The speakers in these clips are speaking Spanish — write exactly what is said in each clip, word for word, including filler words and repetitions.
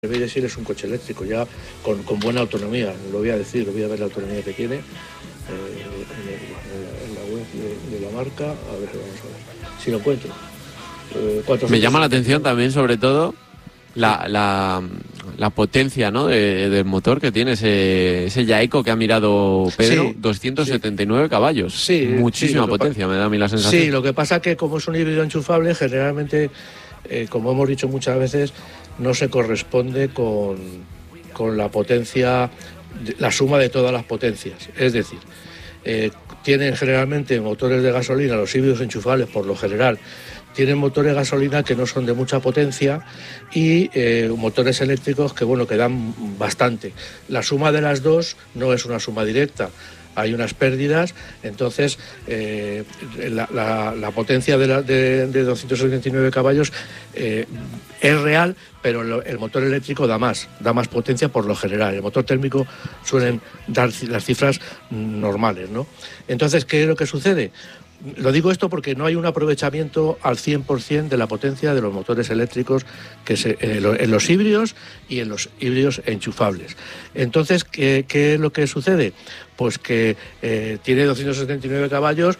El B Y D Seal es un coche eléctrico ya con, con buena autonomía, lo voy a decir, lo voy a ver la autonomía que tiene eh, en, en la web de, de la marca, a ver, vamos a ver, si lo encuentro. Eh, Me llama la atención también, sobre todo, la, la, la potencia, ¿no?, de, del motor que tiene ese, ese Jayco que ha mirado Pedro, sí, doscientos setenta y nueve sí. caballos, sí, muchísima sí, potencia, me da a mí la sensación. Sí, lo que pasa es que como es un híbrido enchufable, generalmente, eh, como hemos dicho muchas veces, no se corresponde con, con la potencia, la suma de todas las potencias. Es decir, eh, tienen generalmente motores de gasolina, los híbridos enchufables por lo general, tienen motores de gasolina que no son de mucha potencia y eh, motores eléctricos que, bueno, que dan bastante. La suma de las dos no es una suma directa. Hay unas pérdidas, entonces eh, la, la, la potencia de, la, de, de doscientos setenta y nueve caballos eh, es real, pero el, el motor eléctrico da más, da más potencia por lo general. El motor térmico suelen dar las cifras normales, ¿no? Entonces, ¿qué es lo que sucede? Lo digo esto porque no hay un aprovechamiento al cien por ciento de la potencia de los motores eléctricos que se, en los híbridos y en los híbridos enchufables. Entonces, ¿qué, qué es lo que sucede? Pues que eh, tiene doscientos setenta y nueve caballos.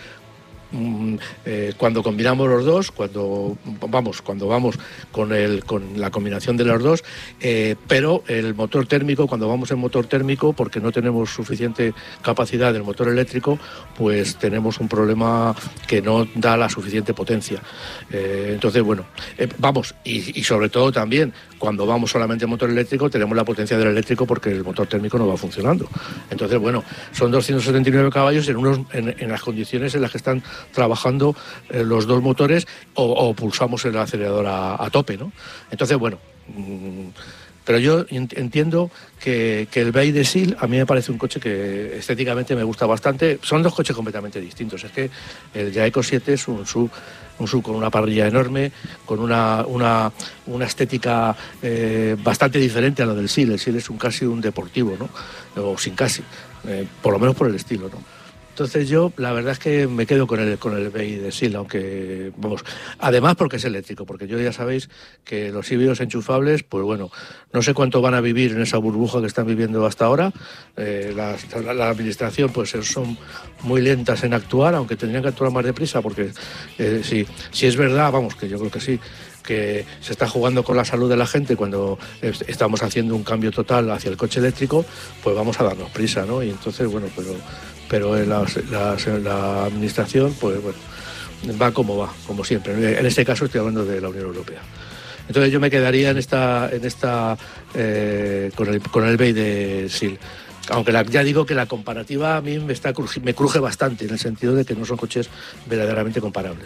Eh, cuando combinamos los dos, cuando vamos, cuando vamos con el con la combinación de los dos, eh, pero el motor térmico, cuando vamos en motor térmico, porque no tenemos suficiente capacidad del motor eléctrico, pues tenemos un problema que no da la suficiente potencia. Eh, entonces, bueno, eh, vamos, y, y sobre todo también, cuando vamos solamente en motor eléctrico, tenemos la potencia del eléctrico porque el motor térmico no va funcionando. Entonces, bueno, son doscientos setenta y nueve caballos en, unos, en, en las condiciones en las que están trabajando eh, los dos motores o, o pulsamos el acelerador a, a tope, ¿no? Entonces, bueno, mmm, pero yo entiendo que, que el B Y D Seal a mí me parece un coche que estéticamente me gusta bastante. Son dos coches completamente distintos. Es que el Jayco siete es un sub, un sub con una parrilla enorme, con una, una, una estética eh, bastante diferente a lo del Seal. El Seal es un casi un deportivo, ¿no? O sin casi, eh, por lo menos por el estilo, ¿no? Entonces yo, la verdad es que me quedo con el, con el B Y D Seal, aunque, vamos, además porque es eléctrico, porque yo ya sabéis que los híbridos enchufables, pues bueno, no sé cuánto van a vivir en esa burbuja que están viviendo hasta ahora. Eh, la, la, la administración, pues son muy lentas en actuar, aunque tendrían que actuar más deprisa, porque eh, si, si es verdad, vamos, que yo creo que sí, que se está jugando con la salud de la gente cuando estamos haciendo un cambio total hacia el coche eléctrico, pues vamos a darnos prisa, ¿no? Y entonces, bueno, pero... pero en la, la, la administración, pues bueno, va como va, como siempre. En este caso estoy hablando de la Unión Europea. Entonces yo me quedaría en esta, en esta eh, con el con el B Y D Seal. Aunque la, ya digo que la comparativa a mí me, está, me cruje bastante, en el sentido de que no son coches verdaderamente comparables.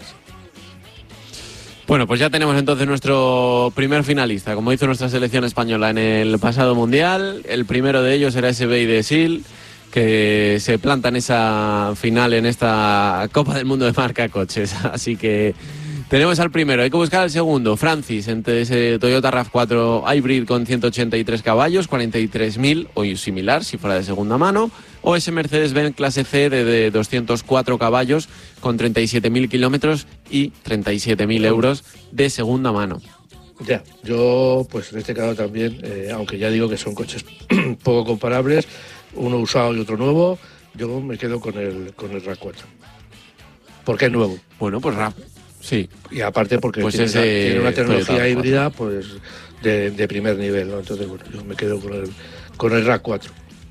Bueno, pues ya tenemos entonces nuestro primer finalista, como hizo nuestra selección española en el pasado Mundial. El primero de ellos era ese B Y D Seal, que se planta en esa final, en esta Copa del Mundo de marca coches. Así que tenemos al primero, hay que buscar al segundo, Francis, entre ese Toyota RAV cuatro Hybrid con ciento ochenta y tres caballos, cuarenta y tres mil, o similar si fuera de segunda mano, o ese Mercedes-Benz clase C de, de doscientos cuatro caballos con treinta y siete mil kilómetros y treinta y siete mil euros de segunda mano. Ya, yo pues en este caso también, eh, aunque ya digo que son coches poco comparables, uno usado y otro nuevo, yo me quedo con el con el RAV cuatro. ¿Por qué nuevo? Bueno, pues RAV, sí. Y aparte porque pues tiene, ese una, tiene una tecnología híbrida, cuatro. pues de, de primer nivel, ¿no? Entonces, bueno, yo me quedo con el con el RAV cuatro.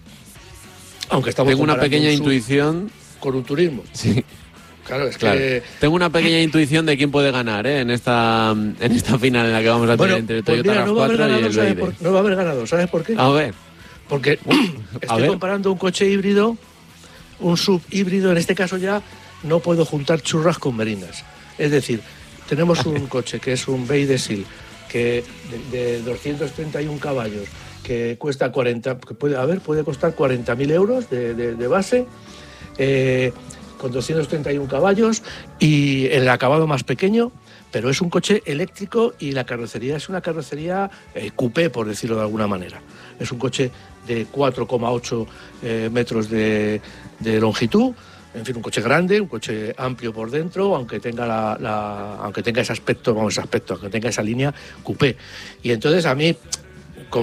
Aunque estamos Tengo una pequeña un intuición con un turismo. Sí. Claro, es claro. que... Tengo una pequeña intuición de quién puede ganar, ¿eh? en esta en esta final en la que vamos a bueno, tener entre pues Toyota mira, RAV no cuatro ganado, y el B Y D. Por, no va a haber ganado, ¿sabes por qué? A ver. Porque estoy ver. comparando un coche híbrido, un sub híbrido, en este caso ya no puedo juntar churras con merinas. Es decir, tenemos un coche que es un B Y D Seal, que de, de doscientos treinta y uno caballos, que cuesta cuarenta, que puede, a ver, puede costar cuarenta mil euros de, de, de base, eh, con doscientos treinta y uno caballos y el acabado más pequeño, pero es un coche eléctrico y la carrocería es una carrocería eh, coupé, por decirlo de alguna manera. Es un coche de cuatro coma ocho eh, metros de, de longitud, en fin, un coche grande, un coche amplio por dentro, aunque tenga la, la aunque tenga ese aspecto, vamos, ese aspecto, aunque tenga esa línea coupé. Y entonces a mí